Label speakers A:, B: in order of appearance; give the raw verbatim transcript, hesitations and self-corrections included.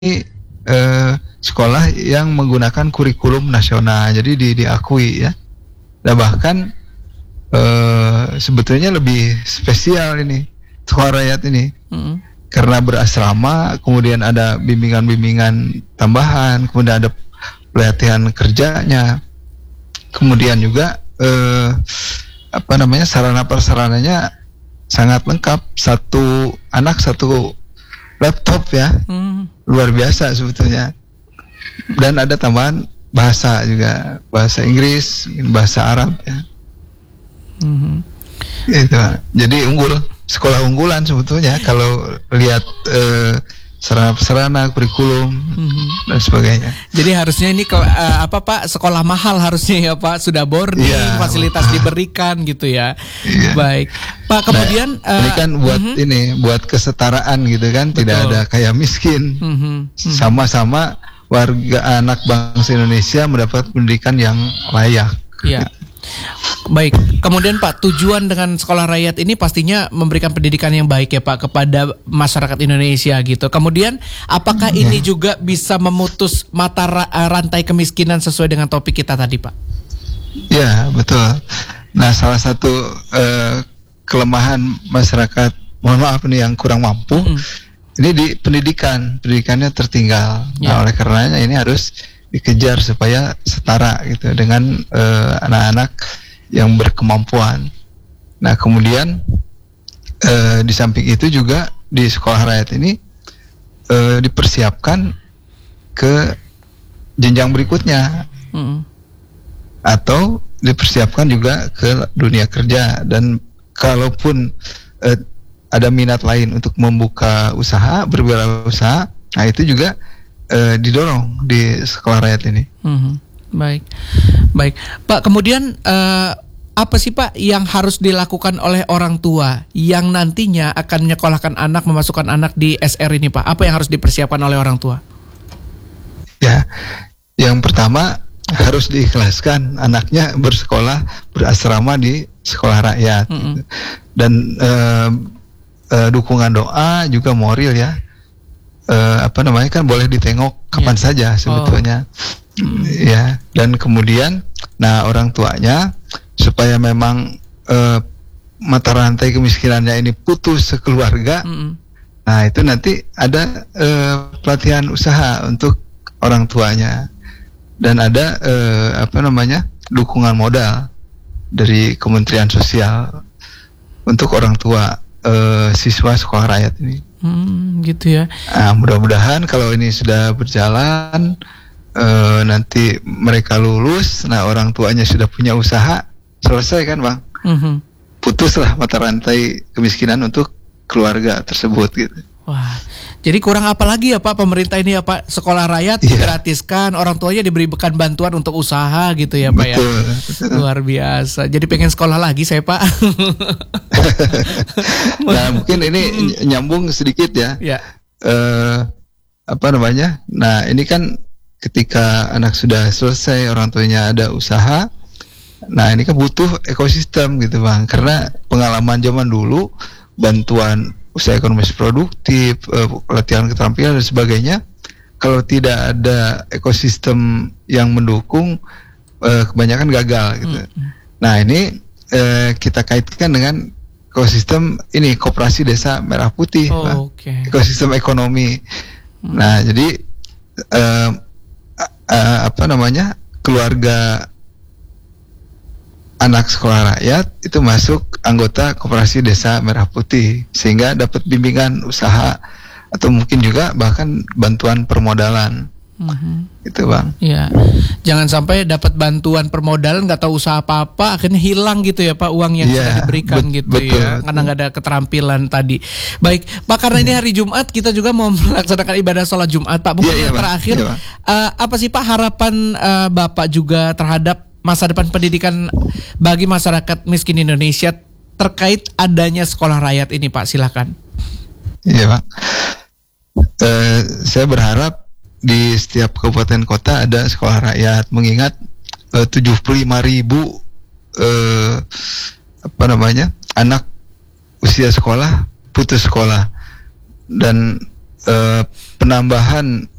A: eh, sekolah yang menggunakan kurikulum nasional, jadi di, diakui ya. Nah bahkan eh, sebetulnya lebih spesial ini sekolah rakyat ini, mm-hmm. karena berasrama, kemudian ada bimbingan-bimbingan tambahan, kemudian ada pelatihan kerjanya, kemudian juga eh, apa namanya sarana prasarananya sangat lengkap, satu anak satu laptop ya, mm. luar biasa sebetulnya. Dan ada tambahan bahasa juga, bahasa Inggris, bahasa Arab ya. Mm-hmm. Itu, jadi unggul, sekolah unggulan sebetulnya kalau lihat eh, sarana-sarana, kurikulum, mm-hmm. dan sebagainya.
B: Jadi harusnya ini ke, uh, apa Pak, sekolah mahal harusnya ya Pak, sudah boarding, yeah, fasilitas mahal. Diberikan gitu ya. Yeah. Baik Pak, kemudian
A: nah, uh, ini kan buat uh-huh. ini buat kesetaraan gitu kan. Betul. Tidak ada kaya miskin, uh-huh. Uh-huh. sama-sama warga anak bangsa Indonesia mendapat pendidikan yang layak.
B: Iya. Baik, kemudian Pak, tujuan dengan sekolah rakyat ini pastinya memberikan pendidikan yang baik ya Pak kepada masyarakat Indonesia gitu. Kemudian apakah hmm, ini ya. juga bisa memutus mata ra- rantai kemiskinan sesuai dengan topik kita tadi Pak?
A: Ya betul. Nah salah satu uh, kelemahan masyarakat, mohon maaf nih yang kurang mampu, hmm. ini di pendidikan, pendidikannya tertinggal. Ya. Nah oleh karenanya ini harus dikejar supaya setara gitu dengan uh, anak-anak yang berkemampuan. Nah kemudian uh, di samping itu juga di sekolah rakyat ini uh, dipersiapkan ke jenjang berikutnya, mm-hmm. atau dipersiapkan juga ke dunia kerja. Dan kalaupun uh, ada minat lain untuk membuka usaha, berwirausaha, nah itu juga Uh, didorong di sekolah rakyat ini.
B: Mm-hmm. Baik, baik Pak. Kemudian uh, apa sih Pak yang harus dilakukan oleh orang tua yang nantinya akan menyekolahkan anak, memasukkan anak di S R ini Pak? Apa yang harus dipersiapkan oleh orang tua?
A: Ya, yang pertama harus diikhlaskan anaknya bersekolah berasrama di sekolah rakyat, mm-hmm. gitu. Dan uh, uh, dukungan doa juga moral ya. Uh, apa namanya kan boleh ditengok kapan yeah. saja sebetulnya, oh. ya. Dan kemudian, nah orang tuanya supaya memang uh, mata rantai kemiskinannya ini putus sekeluarga, mm-hmm. nah itu nanti ada uh, pelatihan usaha untuk orang tuanya, dan ada uh, apa namanya dukungan modal dari Kementerian Sosial untuk orang tua uh, siswa sekolah rakyat ini.
B: Hmm, gitu ya.
A: Nah, mudah-mudahan kalau ini sudah berjalan, uh, nanti mereka lulus, nah orang tuanya sudah punya usaha, selesai kan Bang? Mm-hmm. Putuslah mata rantai kemiskinan untuk keluarga tersebut gitu.
B: Wah, jadi kurang apa lagi ya Pak pemerintah ini ya Pak, sekolah rakyat yeah. digratiskan, orang tuanya diberikan bantuan untuk usaha gitu ya Pak. Betul, ya. Betul. Luar biasa. Jadi pengen sekolah lagi saya Pak.
A: Nah mungkin ini nyambung sedikit ya.
B: Ya.
A: Uh, apa namanya? Nah ini kan ketika anak sudah selesai, orang tuanya ada usaha. Nah ini kan butuh ekosistem gitu Bang, karena pengalaman zaman dulu bantuan usaha ekonomi produktif, uh, pelatihan keterampilan dan sebagainya, kalau tidak ada ekosistem yang mendukung, uh, kebanyakan gagal gitu. Mm-hmm. Nah ini uh, kita kaitkan dengan ekosistem ini koperasi desa Merah Putih, oh, okay. ekosistem ekonomi. Mm-hmm. Nah jadi uh, uh, apa namanya keluarga anak sekolah rakyat itu masuk anggota koperasi desa Merah Putih, sehingga dapat bimbingan usaha atau mungkin juga bahkan bantuan permodalan, mm-hmm. gitu Bang.
B: Iya, jangan sampai dapat bantuan permodalan nggak tahu usaha apa-apa, akhirnya hilang gitu ya Pak uang yang yeah, sudah diberikan bet- gitu betul, ya, betul. Karena nggak ada keterampilan tadi. Baik Pak, karena hmm. ini hari Jumat kita juga mau melaksanakan ibadah sholat Jumat Pak. Mungkin yeah, yang yeah, terakhir, yeah, uh, apa sih Pak harapan uh, Bapak juga terhadap masa depan pendidikan bagi masyarakat miskin Indonesia terkait adanya sekolah rakyat ini Pak, silakan.
A: Iya Pak, uh, saya berharap di setiap kabupaten kota ada sekolah rakyat, mengingat uh, tujuh puluh lima ribu uh, apa namanya anak usia sekolah putus sekolah, dan uh, penambahan